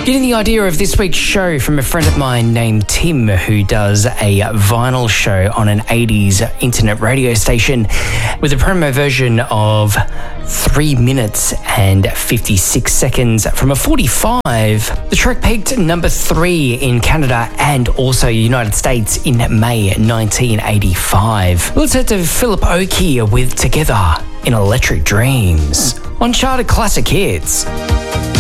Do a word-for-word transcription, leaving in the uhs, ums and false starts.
Getting the idea of this week's show from a friend of mine named Tim, who does a vinyl show on an eighties internet radio station with a promo version of three minutes and fifty-six seconds from a forty-five. The track peaked number three in Canada and also United States in May nineteen eighty-five. Let's head to Philip Oakey with Together in Electric Dreams on Charted Classic Hits.